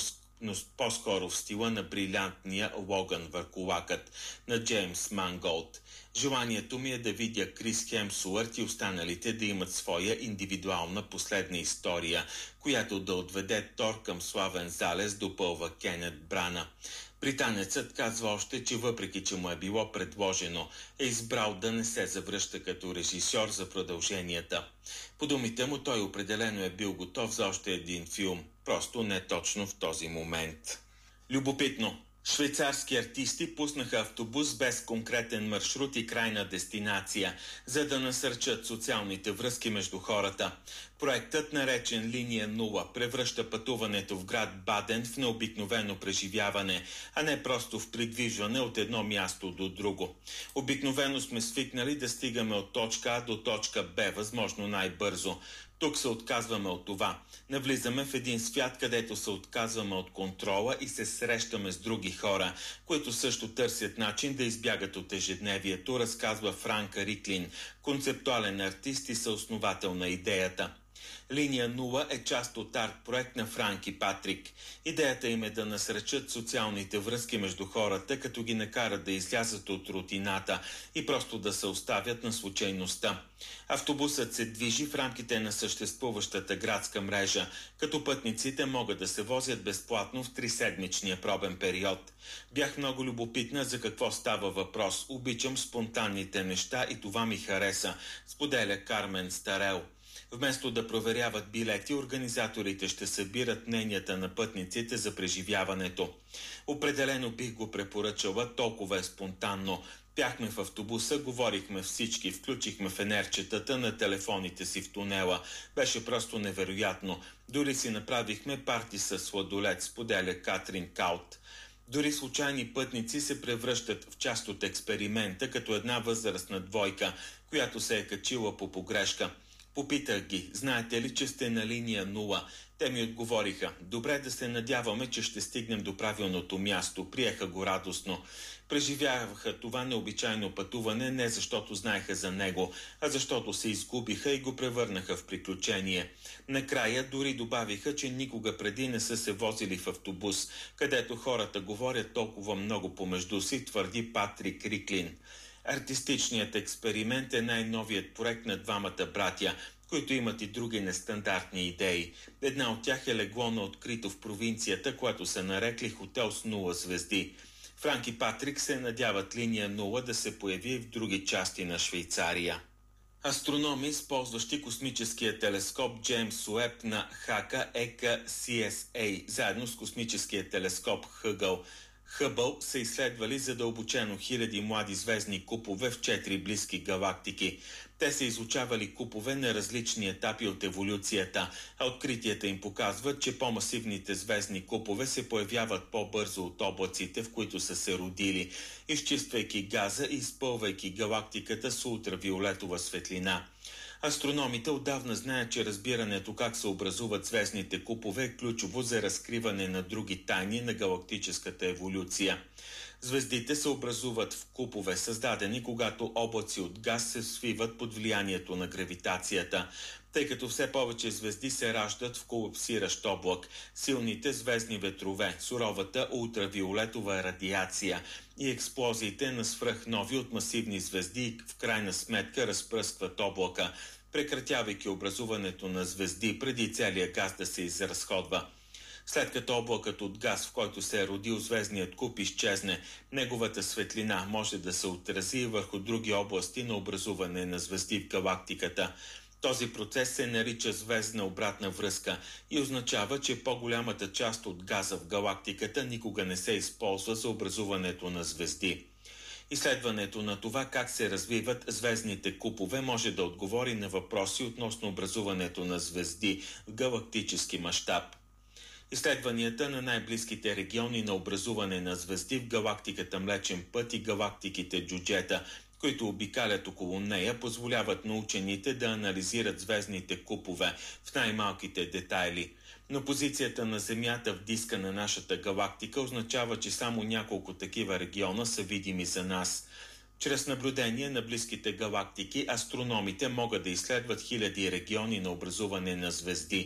но по-скоро в стила на брилянтния Логан върху лакът на Джеймс Манголд. Желанието ми е да видя Крис Хемсуърт и останалите да имат своя индивидуална последна история, която да отведе Тор към славен залез, допълва Кенет Брана. Британецът казва още, че въпреки че му е било предложено, е избрал да не се завръща като режисьор за продълженията. По думите му, той определено е бил готов за още един филм, просто не точно в този момент. Любопитно! Швейцарски артисти пуснаха автобус без конкретен маршрут и крайна дестинация, за да насърчат социалните връзки между хората. Проектът, наречен Линия нула, превръща пътуването в град Баден в необикновено преживяване, а не просто в придвижване от едно място до друго. Обикновено сме свикнали да стигаме от точка А до точка Б, възможно най-бързо. Тук се отказваме от това. Навлизаме в един свят, където се отказваме от контрола и се срещаме с други хора, които също търсят начин да избягат от ежедневието, разказва Франк Риклин, концептуален артист и съосновател на идеята. Линия нула е част от арт-проект на Франк и Патрик. Идеята им е да насречат социалните връзки между хората, като ги накарат да излязат от рутината и просто да се оставят на случайността. Автобусът се движи в рамките на съществуващата градска мрежа, като пътниците могат да се возят безплатно в триседмичния пробен период. Бях много любопитна за какво става въпрос. Обичам спонтанните неща и това ми хареса, споделя Кармен Старел. Вместо да проверяват билети, организаторите ще събират мненията на пътниците за преживяването. Определено бих го препоръчала, толкова е спонтанно. Пяхме в автобуса, говорихме всички, включихме фенерчетата на телефоните си в тунела. Беше просто невероятно. Дори си направихме парти с сладолет, споделя Катрин Каут. Дори случайни пътници се превръщат в част от експеримента, като една възрастна двойка, която се е качила по погрешка. Попитах ги, знаете ли, че сте на линия нула? Те ми отговориха, добре, да се надяваме, че ще стигнем до правилното място. Приеха го радостно. Преживяваха това необичайно пътуване не защото знаеха за него, а защото се изгубиха и го превърнаха в приключение. Накрая дори добавиха, че никога преди не са се возили в автобус, където хората говорят толкова много помежду си, твърди Патрик Риклин. Артистичният експеримент е най-новият проект на двамата братя, които имат и други нестандартни идеи. Една от тях е легло на открито в провинцията, което са нарекли хотел с нула звезди. Франк и Патрик се надяват линия нула да се появи в други части на Швейцария. Астрономи, използващи космическия телескоп Джеймс Уеб на Хака Е К Си Ес Ей, заедно с космическия телескоп Хъгъл, Хъбъл са изследвали задълбочено хиляди млади звездни купове в четири близки галактики. Те са изучавали купове на различни етапи от еволюцията, а откритията им показват, че по-масивните звездни купове се появяват по-бързо от облаците, в които са се родили, изчиствайки газа и изпълвайки галактиката с ултравиолетова светлина. Астрономите отдавна знаят, че разбирането как се образуват звездните купове е ключово за разкриване на други тайни на галактическата еволюция. Звездите се образуват в купове, създадени когато облаци от газ се свиват под влиянието на гравитацията. Тъй като все повече звезди се раждат в колапсиращ облак, силните звездни ветрове, суровата ултравиолетова радиация и експлозиите на свръхнови от масивни звезди в крайна сметка разпръскват облака, прекратявайки образуването на звезди преди целият газ да се изразходва. След като облакът от газ, в който се е родил звездният куп, изчезне, неговата светлина може да се отрази върху други области на образуване на звезди в галактиката. Този процес се нарича звездна обратна връзка и означава, че по-голямата част от газа в галактиката никога не се използва за образуването на звезди. Изследването на това как се развиват звездните купове може да отговори на въпроси относно образуването на звезди в галактически мащаб. Изследванията на най-близките региони на образуване на звезди в галактиката Млечен път и галактиките Джуджета, които обикалят около нея, позволяват на учените да анализират звездните купове в най-малките детайли. Но позицията на Земята в диска на нашата галактика означава, че само няколко такива региона са видими за нас. Чрез наблюдение на близките галактики, астрономите могат да изследват хиляди региони на образуване на звезди.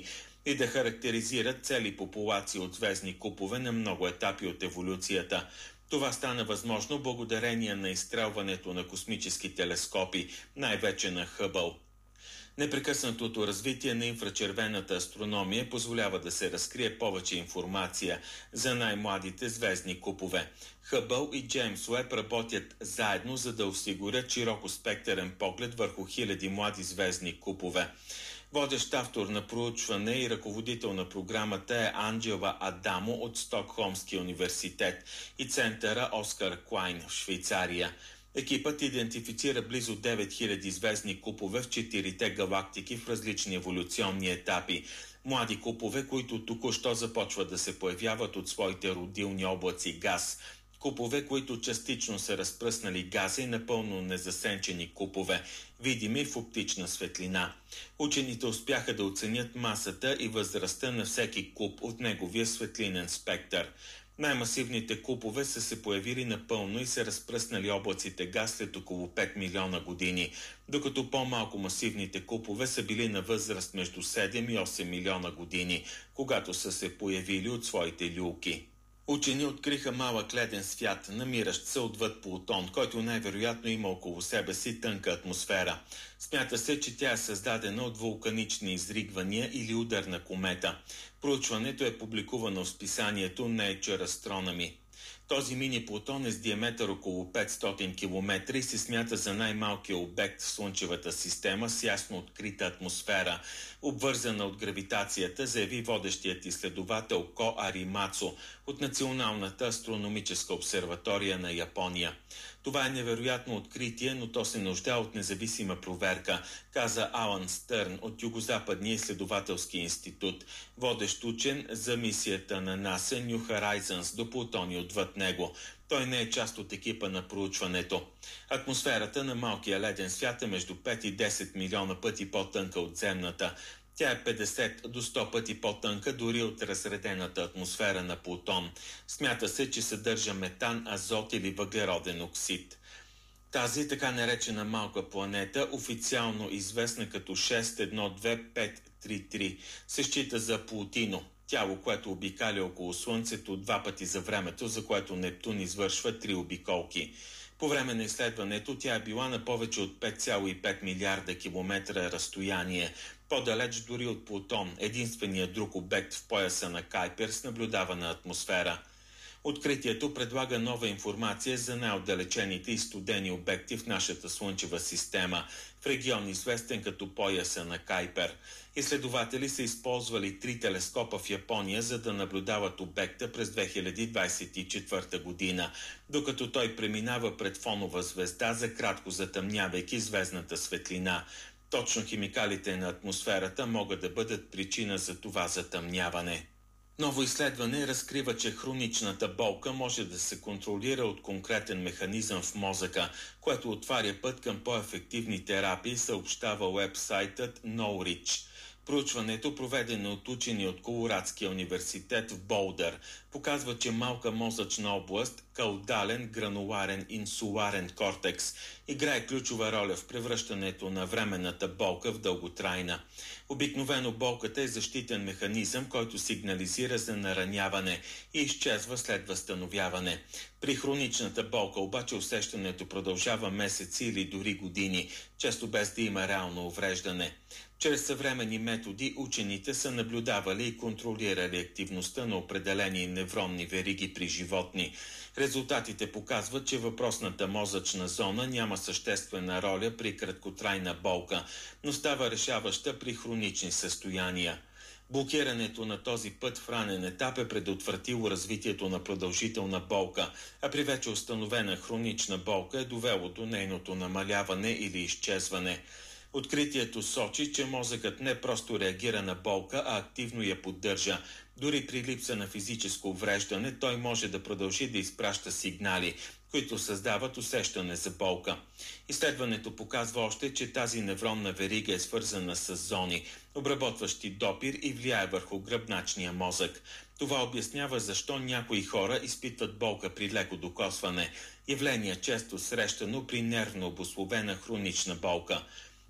и да характеризират цели популации от звездни купове на много етапи от еволюцията. Това стана възможно благодарение на изстрелването на космически телескопи, най-вече на Хъбъл. Непрекъснатото развитие на инфрачервената астрономия позволява да се разкрие повече информация за най-младите звездни купове. Хъбъл и Джеймс Уеб работят заедно, за да осигурят широкоспектърен поглед върху хиляди млади звездни купове. Водещ автор на проучване и ръководител на програмата е Анджела Адамо от Стокхолмския университет и центъра Оскар Клайн в Швейцария. Екипът идентифицира близо девет хиляди звездни купове в четирите галактики в различни еволюционни етапи. Млади купове, които току-що започват да се появяват от своите родилни облаци газ. Купове, които частично са разпръснали газа и напълно незасенчени купове, видими в оптична светлина. Учените успяха да оценят масата и възрастта на всеки куп от неговия светлинен спектър. Най-масивните купове са се появили напълно и са разпръснали облаците газ след около пет милиона години, докато по-малко масивните купове са били на възраст между седем и осем милиона години, когато са се появили от своите люлки. Учени откриха малък леден свят, намиращ се отвъд Плутон, който най-вероятно има около себе си тънка атмосфера. Смята се, че тя е създадена от вулканични изригвания или удар на комета. Проучването е публикувано в списанието Nature Astronomy. Този мини-Плутон е с диаметър около петстотин километра и се смята за най-малкия обект в Слънчевата система с ясно открита атмосфера, обвързана от гравитацията, заяви водещият изследовател Ко Аримацо от Националната астрономическа обсерватория на Япония. Това е невероятно откритие, но то се нуждае от независима проверка, каза Алън Стърн от Югозападния изследователски институт, водещ учен за мисията на НАСА New Horizons до Плутон и отвъд него. Той не е част от екипа на проучването. Атмосферата на малкия леден свят е между пет и десет милиона пъти по-тънка от земната. Тя е петдесет до сто пъти по-тънка дори от разредената атмосфера на Плутон. Смята се, че съдържа метан, азот или въглероден оксид. Тази така наречена малка планета, официално известна като шест едно две пет три три, се счита за Плутино, тяло, което обикаля около Слънцето два пъти за времето, за което Нептун извършва три обиколки. По време на изследването тя е била на повече от пет цяло и пет милиарда километра разстояние, по-далеч дори от Плутон, единственият друг обект в пояса на Кайпер с наблюдавана атмосфера. Откритието предлага нова информация за най-отдалечените и студени обекти в нашата Слънчева система, в регион известен като пояса на Кайпер. Изследователи са използвали три телескопа в Япония, за да наблюдават обекта през две хиляди двадесет и четвърта година, докато той преминава пред фонова звезда, за кратко затъмнявайки звездната светлина. Точно химикалите на атмосферата могат да бъдат причина за това затъмняване. Ново изследване разкрива, че хроничната болка може да се контролира от конкретен механизъм в мозъка, което отваря път към по-ефективни терапии, съобщава уебсайтът Knowridge. Проучването, проведено от учени от Колорадския университет в Болдър, показва, че малка мозъчна област, каудален грануларен инсуларен кортекс, играе ключова роля в превръщането на временната болка в дълготрайна. Обикновено болката е защитен механизъм, който сигнализира за нараняване и изчезва след възстановяване. При хроничната болка обаче усещането продължава месеци или дори години, често без да има реално увреждане. Чрез съвременни методи учените са наблюдавали и контролирали активността на определени невронни вериги при животни. Резултатите показват, че въпросната мозъчна зона няма съществена роля при краткотрайна болка, но става решаваща при хронични състояния. Блокирането на този път в ранен етап е предотвратило развитието на продължителна болка, а при вече установена хронична болка е довело до нейното намаляване или изчезване. Откритието сочи, че мозъкът не просто реагира на болка, а активно я поддържа. Дори при липса на физическо увреждане, той може да продължи да изпраща сигнали, които създават усещане за болка. Изследването показва още, че тази невронна верига е свързана с зони, обработващи допир и влияе върху гръбначния мозък. Това обяснява защо някои хора изпитват болка при леко докосване, явление често срещано при нервно обусловена хронична болка.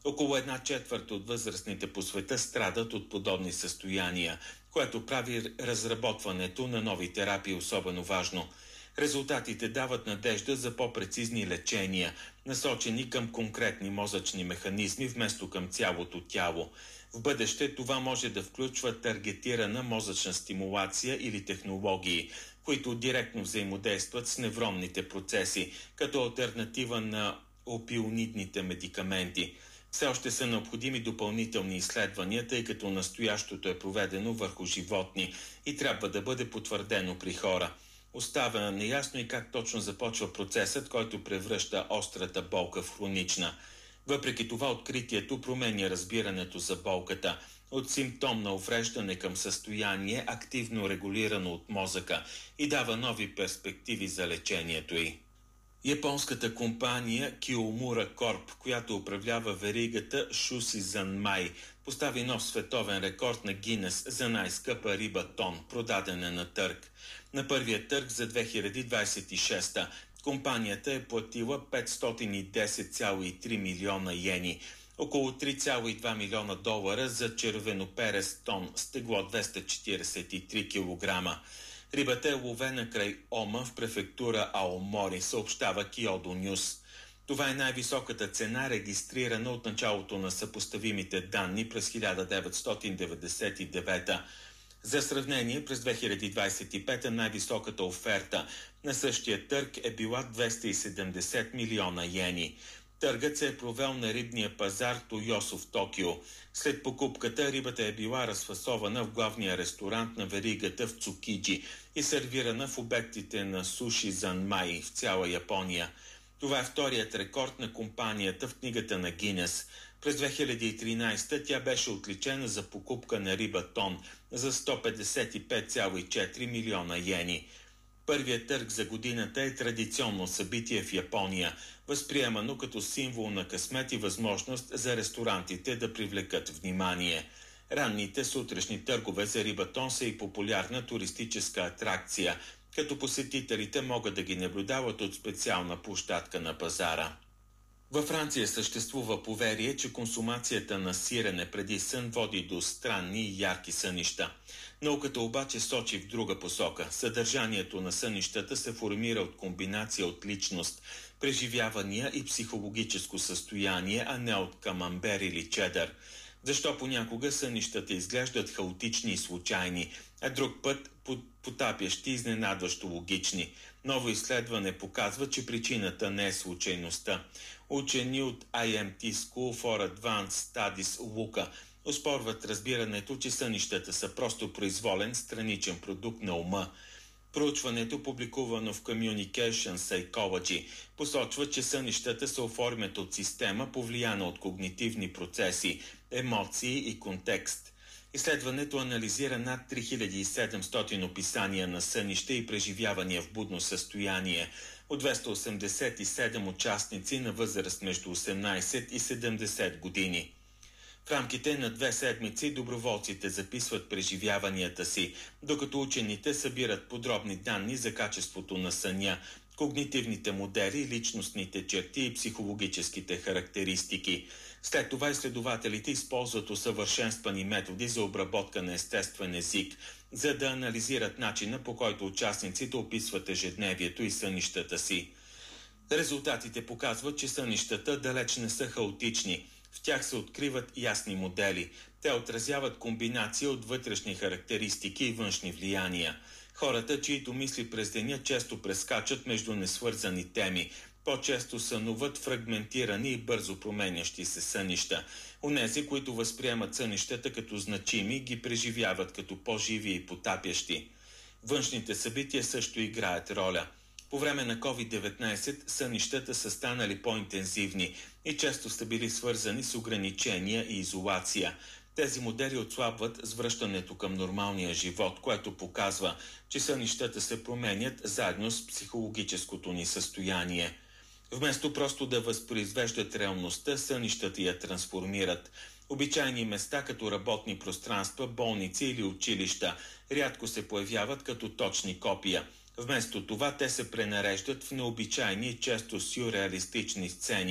Около една четвърта от възрастните по света страдат от подобни състояния, което прави разработването на нови терапии особено важно. Резултатите дават надежда за по-прецизни лечения, насочени към конкретни мозъчни механизми вместо към цялото тяло. В бъдеще това може да включва таргетирана мозъчна стимулация или технологии, които директно взаимодействат с невронните процеси, като алтернатива на опионидните медикаменти. Все още са необходими допълнителни изследвания, тъй като настоящото е проведено върху животни и трябва да бъде потвърдено при хора. Остава неясно и как точно започва процесът, който превръща острата болка в хронична. Въпреки това откритието променя разбирането за болката от симптом на увреждане към състояние, активно регулирано от мозъка, и дава нови перспективи за лечението й. Японската компания Kiomura Corp, която управлява веригата Shusizanmai, постави нов световен рекорд на Гинес за най-скъпа риба тон, продадена на търг. На първия търг за две хиляди двадесет и шеста компанията е платила петстотин и десет цяло и три милиона йени, около три цяло и два милиона долара за червеноперест тон с тегло двеста четиридесет и три килограма. Рибата е ловена край Ома в префектура Аомори, съобщава Kyodo News. Това е най-високата цена, регистрирана от началото на съпоставимите данни през хиляда деветстотин деветдесет и девета. За сравнение, през две хиляди двадесет и пета най-високата оферта на същия търг е била двеста и седемдесет милиона йени. Търгът се е провел на рибния пазар Тойосо в Токио. След покупката рибата е била разфасована в главния ресторант на веригата в Цукиджи и сервирана в обектите на Shusizanmai в цяла Япония. Това е вторият рекорд на компанията в книгата на Гинес. През две хиляди и тринадесета тя беше отличена за покупка на риба тон за сто петдесет и пет цяло и четири милиона йени. Първият търг за годината е традиционно събитие в Япония, възприемано като символ на късмет и възможност за ресторантите да привлекат внимание. Ранните сутрешни търгове за рибатон са и популярна туристическа атракция, като посетителите могат да ги наблюдават от специална площадка на пазара. Във Франция съществува поверие, че консумацията на сирене преди сън води до странни и ярки сънища. Науката обаче сочи в друга посока. Съдържанието на сънищата се формира от комбинация от личност, преживявания и психологическо състояние, а не от камамбер или чедър. Защо понякога сънищата изглеждат хаотични и случайни, а друг път потапящи и изненадващо логични? Ново изследване показва, че причината не е случайността. Учени от ай ем ти School for Advanced Studies Лука оспорват разбирането, че сънищата са просто произволен страничен продукт на ума. Проучването, публикувано в Communication Psychology, посочва, че сънищата се оформят от система, повлияна от когнитивни процеси, емоции и контекст. Изследването анализира над три хиляди и седемстотин описания на сънища и преживявания в будно състояние от двеста осемдесет и седем участници на възраст между осемнадесет и седемдесет години. В рамките на две седмици доброволците записват преживяванията си, докато учените събират подробни данни за качеството на съня, когнитивните модели, личностните черти и психологическите характеристики. След това изследователите използват усъвършенствани методи за обработка на естествен език, за да анализират начина, по който участниците описват ежедневието и сънищата си. Резултатите показват, че сънищата далеч не са хаотични. В тях се откриват ясни модели. Те отразяват комбинация от вътрешни характеристики и външни влияния. Хората, чието мисли през деня често прескачат между несвързани теми, по-често сънуват фрагментирани и бързо променящи се сънища. Онези, които възприемат сънищата като значими, ги преживяват като по-живи и потапящи. Външните събития също играят роля. По време на ковид деветнадесет сънищата са станали по-интензивни и често са били свързани с ограничения и изолация. Тези модели отслабват с връщането към нормалния живот, което показва, че сънищата се променят заедно с психологическото ни състояние. Вместо просто да възпроизвеждат реалността, сънищата я трансформират. Обичайни места като работни пространства, болници или училища рядко се появяват като точни копия. Вместо това те се пренареждат в необичайни и често сюрреалистични сцени,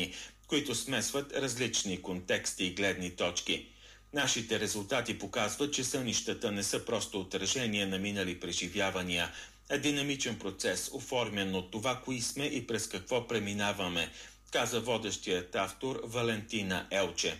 които смесват различни контексти и гледни точки. Нашите резултати показват, че сънищата не са просто отражение на минали преживявания, а динамичен процес, оформен от това, кои сме и през какво преминаваме, каза водещият автор Валентина Елче.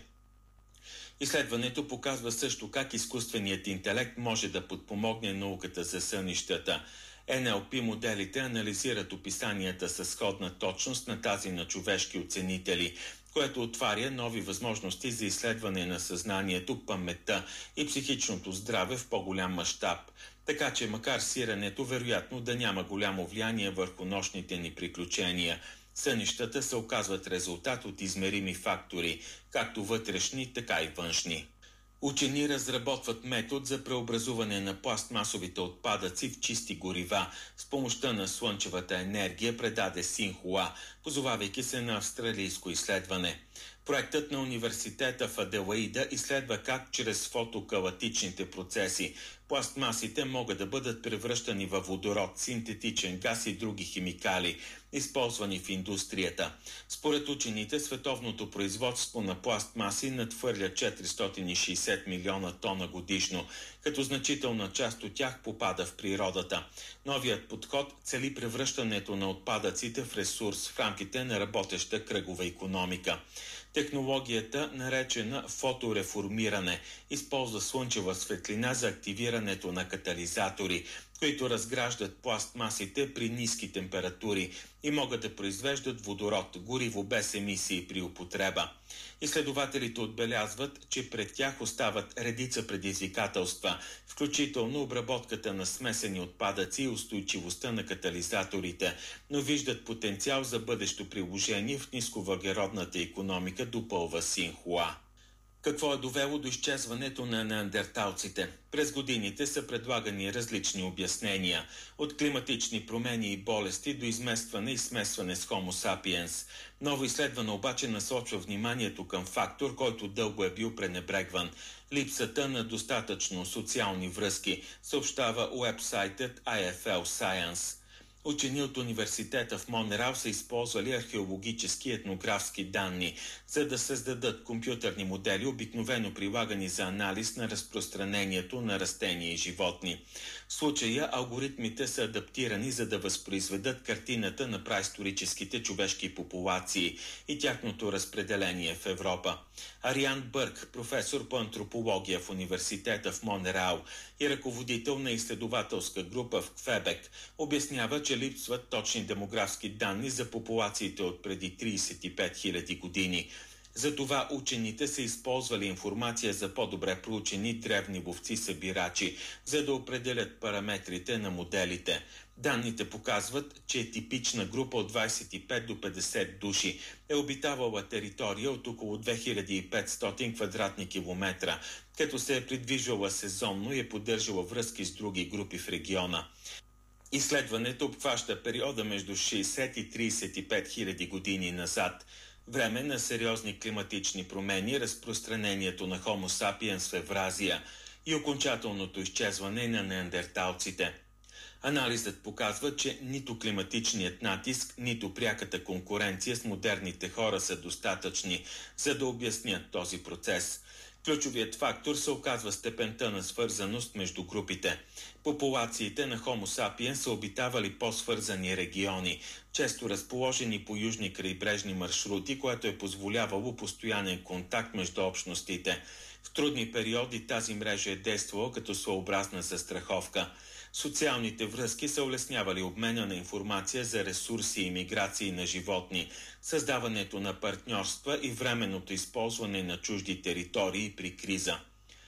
Изследването показва също как изкуственият интелект може да подпомогне науката за сънищата. Ен Ел Пи моделите анализират описанията със сходна точност на тази на човешки оценители, което отваря нови възможности за изследване на съзнанието, паметта и психичното здраве в по-голям мащаб. Така че макар сирането вероятно да няма голямо влияние върху нощните ни приключения, сънищата се оказват резултат от измерими фактори, както вътрешни, така и външни. Учени разработват метод за преобразуване на пластмасовите отпадъци в чисти горива с помощта на слънчевата енергия, предаде Синхуа, позовавайки се на австралийско изследване. Проектът на университета в Аделаида изследва как чрез фотокалатичните процеси пластмасите могат да бъдат превръщани във водород, синтетичен газ и други химикали, използвани в индустрията. Според учените, световното производство на пластмаси надхвърля четиристотин и шейсет милиона тона годишно, като значителна част от тях попада в природата. Новият подход цели превръщането на отпадъците в ресурс в рамките на работеща кръгова икономика. Технологията, наречена фотореформиране, използва слънчева светлина за активирането на катализатори, които разграждат пластмасите при ниски температури и могат да произвеждат водород, гориво без емисии при употреба. Изследователите отбелязват, че пред тях остават редица предизвикателства, включително обработката на смесени отпадъци и устойчивостта на катализаторите, но виждат потенциал за бъдещо приложение в нисковъглеродната икономика, допълва Синхуа. Какво е довело до изчезването на неандерталците? През годините са предлагани различни обяснения, от климатични промени и болести до изместване и смесване с Homo sapiens. Ново изследване обаче насочва вниманието към фактор, който дълго е бил пренебрегван – липсата на достатъчно социални връзки, съобщава уебсайтът ай еф ел Science. Учени от университета в Монреал са използвали археологически и етнографски данни, за да създадат компютърни модели, обикновено прилагани за анализ на разпространението на растения и животни. В случая алгоритмите са адаптирани, за да възпроизведат картината на праисторическите човешки популации и тяхното разпределение в Европа. Ариан Бърк, професор по антропология в университета в Монреал и ръководител на изследователска група в Квебек, обяснява, че липсват точни демографски данни за популациите от преди трийсет и пет хиляди години. Затова учените са използвали информация за по-добре проучени древни ловци-събирачи, за да определят параметрите на моделите. Данните показват, че типична група от двайсет и пет до петдесет души е обитавала територия от около две хиляди и петстотин квадратни километра, като се е придвижвала сезонно и е поддържала връзки с други групи в региона. Изследването обхваща периода между шейсет и трийсет и пет хиляди години назад, време на сериозни климатични промени, разпространението на Homo sapiens в Евразия и окончателното изчезване на неандерталците. Анализът показва, че нито климатичният натиск, нито пряката конкуренция с модерните хора са достатъчни, за да обяснят този процес. Ключовият фактор се оказва степента на свързаност между групите. Популациите на Homo sapiens са обитавали по-свързани региони, често разположени по южни крайбрежни маршрути, което е позволявало постоянен контакт между общностите. В трудни периоди тази мрежа е действала като своеобразна застраховка. Социалните връзки са улеснявали обмена на информация за ресурси и миграции на животни, създаването на партньорства и временното използване на чужди територии при криза.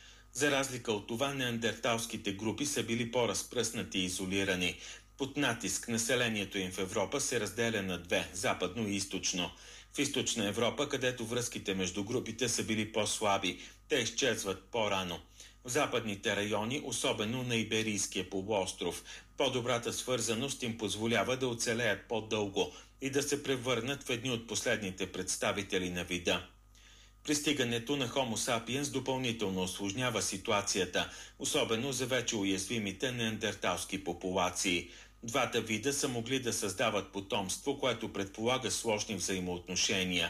За разлика от това, неандерталските групи са били по-разпръснати и изолирани. Под натиск населението им в Европа се разделя на две – западно и източно. В източна Европа, където връзките между групите са били по-слаби, те изчезват по-рано. В западните райони, особено на Иберийския полуостров, по-добрата свързаност им позволява да оцелеят по-дълго и да се превърнат в едни от последните представители на вида. Пристигането на Homo sapiens допълнително осложнява ситуацията, особено за вече уязвимите неандерталски популации. Двата вида са могли да създават потомство, което предполага сложни взаимоотношения.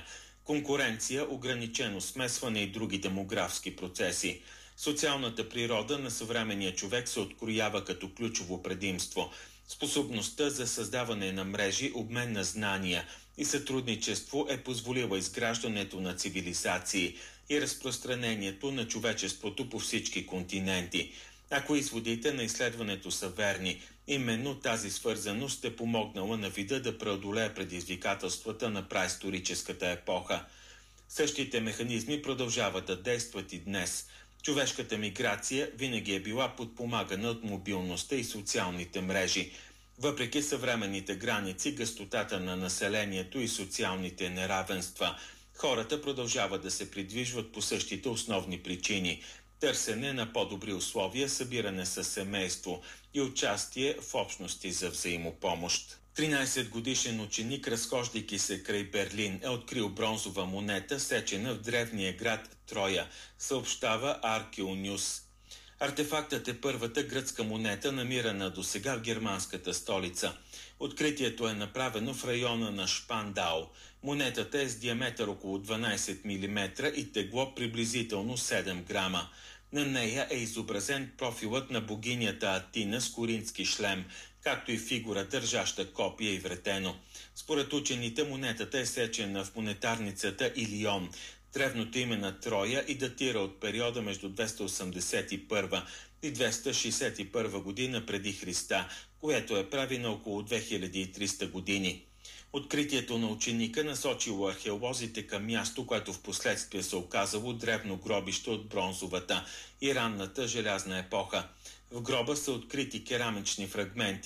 конкуренция, ограничено смесване и други демографски процеси. Социалната природа на съвременния човек се откроява като ключово предимство. Способността за създаване на мрежи, обмен на знания и сътрудничество е позволила изграждането на цивилизации и разпространението на човечеството по всички континенти. Ако изводите на изследването са верни, именно тази свързаност е помогнала на вида да преодолее предизвикателствата на праисторическата епоха. Същите механизми продължават да действат и днес. Човешката миграция винаги е била подпомагана от мобилността и социалните мрежи. Въпреки съвременните граници, гъстотата на населението и социалните неравенства, хората продължават да се придвижват по същите основни причини – търсене на по-добри условия, събиране със семейство и участие в общности за взаимопомощ. тринайсетгодишен ученик, разхождайки се край Берлин, е открил бронзова монета, сечена в древния град Троя, съобщава Arkeonews. Артефактът е първата гръцка монета, намирана досега в германската столица. Откритието е направено в района на Шпандау. Монетата е с диаметър около дванайсет милиметра и тегло приблизително седем грама. На нея е изобразен профилът на богинята Атина с коринтски шлем, както и фигура, държаща копия и вретено. Според учените, монетата е сечена в монетарницата Илион, древното име на Троя, и датира от периода между двеста осемдесет и първа и двеста шейсет и първа година преди Христа, което е прави на около две хиляди и триста години. Откритието на ученика насочило археолозите към място, което в последствие се оказало древно гробище от бронзовата и ранната желязна епоха. В гроба са открити керамични фрагменти,